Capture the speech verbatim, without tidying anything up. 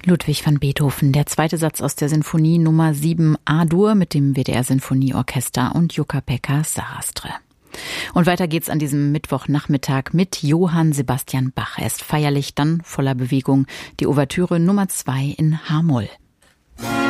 Ludwig van Beethoven, der zweite Satz aus der Sinfonie Nummer sieben A-Dur mit dem W D R-Sinfonieorchester und Jukka-Pekka Sahastre. Und weiter geht's an diesem Mittwochnachmittag mit Johann Sebastian Bach. Erst feierlich, dann voller Bewegung die Ouvertüre Nummer zwei in H-Moll.